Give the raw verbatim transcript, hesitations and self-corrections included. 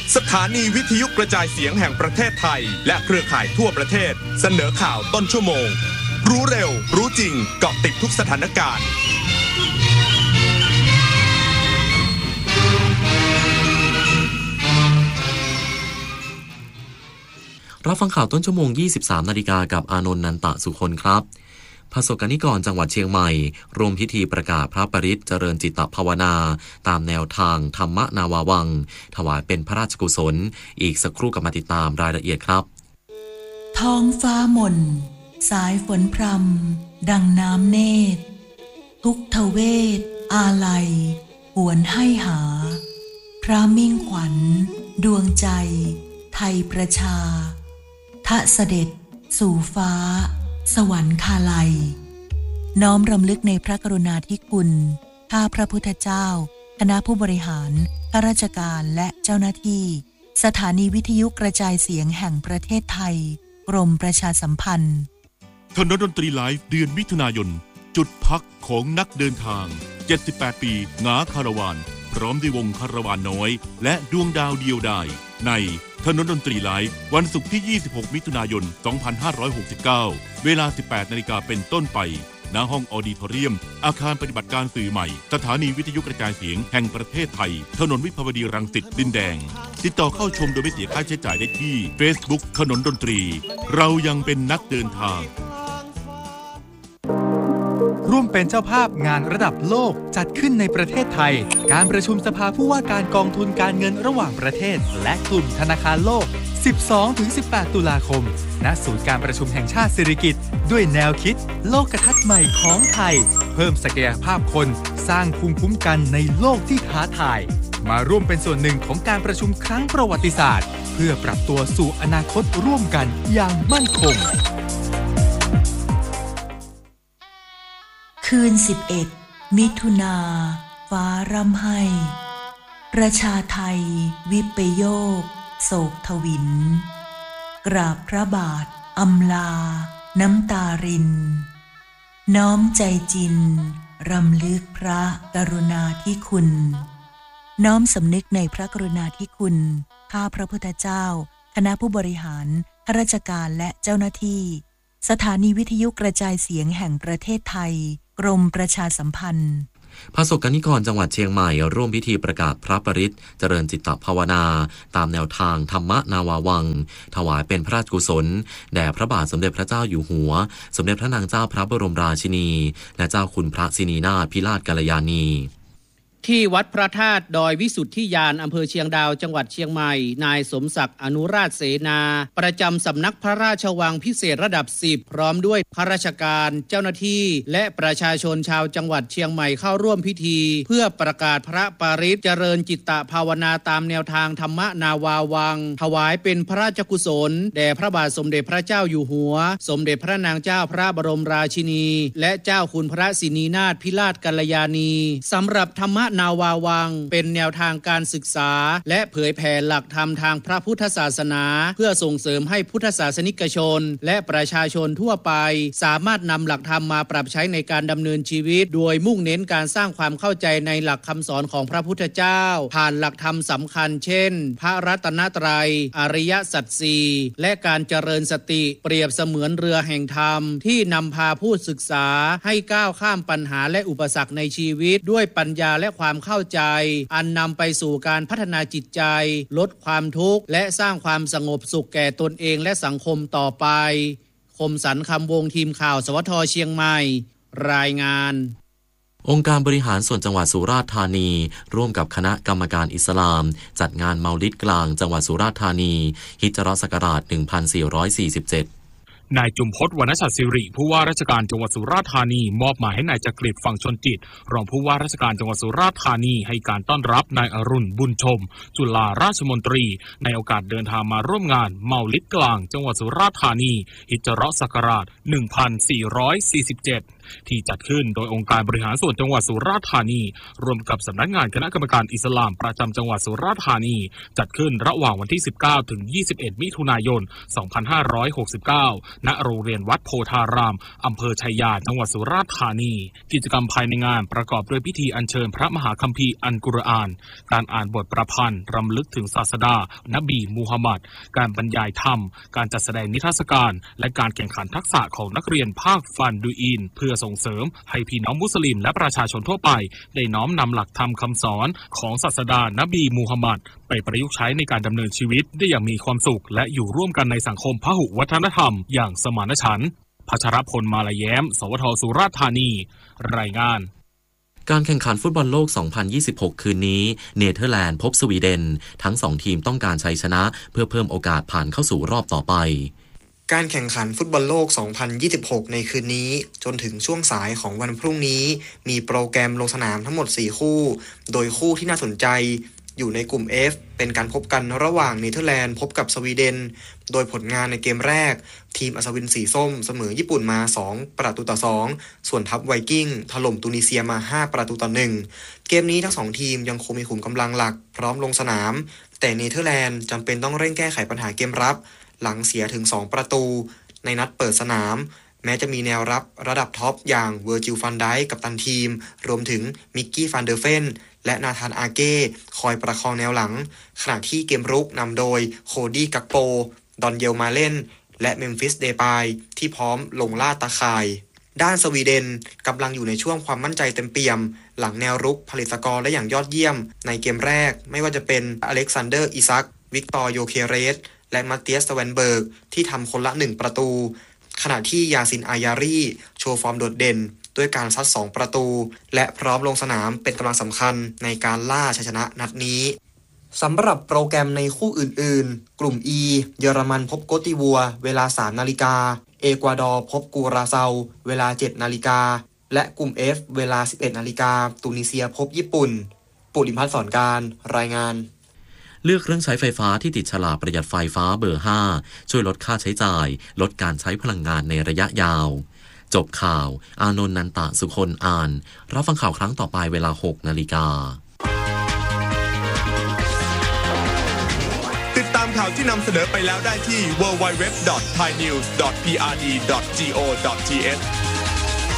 สถานีวิทยุกระจายเสียงแห่งประเทศไทยและเครือข่ายทั่วประเทศเสนอข่าวต้นชั่วโมงรู้เร็วรู้จริงเกาะติดทุกสถานการณ์รับฟังข่าวต้นชั่วโมง ยี่สิบสาม นาฬิกากับอานนท์ นันตะสุคนครับพระสกนิกรจังหวัดเชียงใหม่ร่วมพิธีประกาศพระปริตรเจริญจิตภาวนาตามแนวทางธรรมนาวาวังถวายเป็นพระราชกุศลอีกสักครู่กับมาติดตามรายละเอียดครับท้องฟ้าหม่นสายฝนพรำดังน้ำเนตรทุกทเวทอาลัยหวนให้หาพระมิ่งขวัญดวงใจไทยประชาทะเสด็จสู่ฟ้าสวรรคาลัยน้อมรำลึกในพระกรุณาธิคุณข้าพระพุทธเจ้าคณะผู้บริหารข้าราชการและเจ้าหน้าที่สถานีวิทยุกระจายเสียงแห่งประเทศไทยกรมประชาสัมพันธ์ถนนดนตรีไลฟ์เดือนมิถุนายนจุดพักของนักเดินทางเจ็ดสิบแปดปีงาคาราวานพร้อมด้วยวงคาราวานน้อยและดวงดาวเดียวดายในถนนดนตรีไลฟ์วันศุกร์ที่ยี่สิบหกมิถุนายนสองพันห้าร้อยหกสิบเก้าเวลา สิบแปดนาฬิกาเป็นต้นไปณห้องออดิทอเรียมอาคารปฏิบัติการสื่อใหม่สถานีวิทยุกระจายเสียงแห่งประเทศไทยถนนวิภาวดีรังสิตดินแดงติดต่อเข้าชมโดยไม่เสียค่าใช้จ่ายได้ที่ Facebook ถนนดนตรีเรายังเป็นนักเดินทางร่วมเป็นเจ้าภาพงานระดับโลกจัดขึ้นในประเทศไทยการประชุมสภาผู้ว่าการกองทุนการเงินระหว่างประเทศและกลุ่มธนาคารโลก สิบสองถึงสิบแปด ตุลาคมณศูนย์การประชุมแห่งชาติสิริกิติ์ด้วยแนวคิดโลกทัศน์ใหม่ของไทยเพิ่มศักยภาพคนสร้างภูมิคุ้มกันในโลกที่ท้าทายมาร่วมเป็นส่วนหนึ่งของการประชุมครั้งประวัติศาสตร์เพื่อปรับตัวสู่อนาคตร่วมกันอย่างมั่นคงคืนสิบเอ็ดมิถุนาฟ้าร่ำไห้ประชาไทยวิปโยคโศกทวินกราบพระบาทอำลาน้ำตารินน้อมใจจินรำลึกพระกรุณาธิคุณน้อมสำนึกในพระกรุณาธิคุณข้าพระพุทธเจ้าคณะผู้บริหารข้าราชการและเจ้าหน้าที่สถานีวิทยุกระจายเสียงแห่งประเทศไทยกรมประชาสัมพันธ์พระสกนิกรจังหวัดเชียงใหม่ร่วมพิธีประกาศพระปริตรเจริญจิตภาวนาตามแนวทางธรรมนาวาวังถวายเป็นพระราชกุศลแด่พระบาทสมเด็จพระเจ้าอยู่หัวสมเด็จพระนางเจ้าพระบรมราชินีและเจ้าคุณพระสินีนาถพิราชกัลยาณีที่วัดพระธาตุดอยวิสุทธิยานอำเภอเชียงดาวจังหวัดเชียงใหม่นายสมศักดิ์อนุราชเสนาประจำสำนักพระราชวังพิเศษระดับสิบพร้อมด้วยข้าราชการเจ้าหน้าที่และประชาชนชาวจังหวัดเชียงใหม่เข้าร่วมพิธีเพื่อประกาศพระปริตรเจริญจิตตภาวนาตามแนวทางธรรมนาวาวังถวายเป็นพระราชกุศลแด่พระบาทสมเด็จพระเจ้าอยู่หัวสมเด็จพระนางเจ้าพระบรมราชินีและเจ้าคุณพระสินีนาถพิราชกัลยาณีสำหรับธรรมนาวาวังเป็นแนวทางการศึกษาและเผยแผ่หลักธรรมทางพระพุทธศาสนาเพื่อส่งเสริมให้พุทธศาสนิกชนและประชาชนทั่วไปสามารถนำหลักธรรมมาปรับใช้ในการดำเนินชีวิตโดยมุ่งเน้นการสร้างความเข้าใจในหลักคำสอนของพระพุทธเจ้าผ่านหลักธรรมสำคัญเช่นพระรัตนตรัยอริยสัจสี่และการเจริญสติเปรียบเสมือนเรือแห่งธรรมที่นำพาผู้ศึกษาให้ก้าวข้ามปัญหาและอุปสรรคในชีวิตด้วยปัญญาและความเข้าใจอันนำไปสู่การพัฒนาจิตใจลดความทุกข์และสร้างความสงบสุขแก่ตนเองและสังคมต่อไปคมสันต์คำวงทีมข่าวสวทเชียงใหม่รายงานองค์การบริหารส่วนจังหวัดสุราษฎร์ธานีร่วมกับคณะกรรมการอิสลามจัดงานเมาลิดกลางจังหวัดสุราษฎร์ธานีฮิจเราะห์ศักราชหนึ่งพันสี่ร้อยสี่สิบเจ็ดนายจุมพจน์ วรรณชัดสิริผู้ว่าราชการจังหวัดสุราษฎร์ธานีมอบหมายให้นายจักริดฝั่งชนจิตรองผู้ว่าราชการจังหวัดสุราษฎร์ธานีให้การต้อนรับนายอรุณบุญชมจุฬาราชมนตรีในโอกาสเดินทางมาร่วมงานเมาลิดกลางจังหวัดสุราษฎร์ธานีฮิจเราะห์ศักราชหนึ่งพันสี่ร้อยสี่สิบเจ็ดที่จัดขึ้นโดยองค์การบริหารส่วนจังหวัดสุราษฎร์ธานีร่วมกับสำนักงานคณะกรรมการอิสลามประจำจังหวัดสุราษฎร์ธานีจัดขึ้นระหว่างวันที่สิบเก้าถึงยี่สิบเอ็ดมิถุนายนสองพันห้าร้อยหกสิบเก้าณโรงเรียนวัดโพธารามอำเภอชัยยาจังหวัดสุราษฎร์ธานีกิจกรรมภายในงานประกอบด้วยพิธีอัญเชิญพระมหาคัมภีร์อัลกุรอานการอ่านบทประพันธ์รำลึกถึงศาสดานบีมูฮัมหมัดการบรรยายธรรมการจัดแสดงนิทรรศการและการแข่งขันทักษะของนักเรียนภาคฟันดูอินเพื่อส่งเสริมให้พี่น้องมุสลิมและประชาชนทั่วไปได้น้อมนำหลักธรรมคำสอนของศาสดานบีมูฮัมหมัดไปประยุกต์ใช้ในการดำเนินชีวิตได้อย่างมีความสุขและอยู่ร่วมกันในสังคมพหุวัฒนธรรมอย่างสมานฉันท์พัชรพลมาลาแย้มสวทสุราษฎร์ธานีรายงานการแข่งขันฟุตบอลโลก สองพันยี่สิบหก คืนนี้เนเธอร์แลนด์พบสวีเดนทั้งสองทีมต้องการชัยชนะเพื่อเพิ่มโอกาสผ่านเข้าสู่รอบต่อไปการแข่งขันฟุตบอลโลก สองพันยี่สิบหก ในคืนนี้จนถึงช่วงสายของวันพรุ่งนี้มีโปรแกรมลงสนามทั้งหมดสี่คู่โดยคู่ที่น่าสนใจอยู่ในกลุ่ม F เป็นการพบกันระหว่างเนเธอร์แลนด์พบกับสวีเดนโดยผลงานในเกมแรกทีมอัศวินสีส้มเสมอญี่ปุ่นมาสองประตูต่อสองส่วนทัพไวกิ้งถล่มตูนิเซียมาห้าประตูต่อหนึ่งเกมนี้ทั้งสองทีมยังคงมีขุมกำลังหลักพร้อมลงสนามแต่เนเธอร์แลนด์จำเป็นต้องเร่งแก้ไขปัญหาเกมรับหลังเสียถึงสองประตูในนัดเปิดสนามแม้จะมีแนวรับระดับท็อปอย่างเวอร์จิลฟันไดค์กัปตันทีมรวมถึงมิกกี้ฟันเดอร์เฟนและนาธานอาเก้คอยประคองแนวหลังขณะที่เกมรุกนำโดยโคดี้กักโปดอนเยลมาเล่นและเมมฟิสเดปายที่พร้อมลงล่าตาข่ายด้านสวีเดนกำลังอยู่ในช่วงความมั่นใจเต็มเปี่ยมหลังแนวรุกผลิตสกอร์ได้อย่างยอดเยี่ยมในเกมแรกไม่ว่าจะเป็นอเล็กซานเดอร์อิซักวิกตอร์โยเคเรสและมาเตียสสแวนเบิร์กที่ทำคนละหนึ่งประตูขณะที่ยาซินอายารีโชว์ฟอร์มโดดเด่นด้วยการซัดสองประตูและพร้อมลงสนามเป็นกำลังสำคัญในการล่าชัยชนะนัดนี้สำหรับโปรแกรมในคู่อื่นๆกลุ่ม E เยอรมันพบโกติวัวเวลา สามนาฬิกาเอกวาดอร์พบกูราเซาเวลา เจ็ดนาฬิกาและกลุ่ม F เวลา สิบเอ็ดนาฬิกาตูนิเซียพบญี่ปุ่นปุริพัฒน์สอนการรายงานเลือกเครื่องใช้ไฟฟ้าที่ติดฉลากประหยัดไฟฟ้าเบอร์ห้าช่วยลดค่าใช้จ่ายลดการใช้พลังงานในระยะยาวจบข่าวอานนท์นันตะสุคนอ่านรับฟังข่าวครั้งต่อไปเวลา หกนาฬิกาติดตามข่าวที่นำเสนอไปแล้วได้ที่ ดับเบิลยู ดับเบิลยู ดับเบิลยู ดอท ไทยนิวส์ ดอท พี อาร์ ดี ดอท จี โอ ดอท ที เอช